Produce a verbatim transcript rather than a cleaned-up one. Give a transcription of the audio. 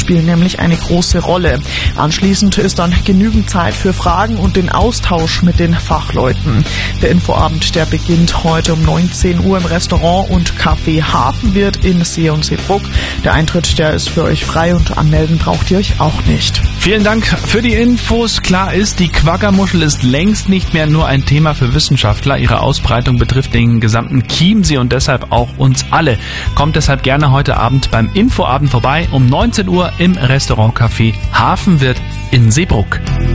spielen nämlich eine große Rolle. Anschließend ist dann genügend Zeit für Fragen und den Austausch mit den Fachleuten. Der Infoabend, der beginnt heute um neunzehn Uhr im Restaurant und Café Hafenwirt in See und Seebruck. Der Eintritt, der ist für euch frei und anmelden braucht ihr euch auch nicht. Vielen Dank für die Infos. Klar ist, die Quagga-Muschel ist längst nicht mehr nur ein Thema für Wissenschaftler. Ihre Ausbreitung betrifft den gesamten Chiemsee und deshalb auch uns alle. Kommt deshalb gerne heute Abend beim Infoabend vorbei um neunzehn Uhr im Restaurant Café Hafenwirt in Seebruck.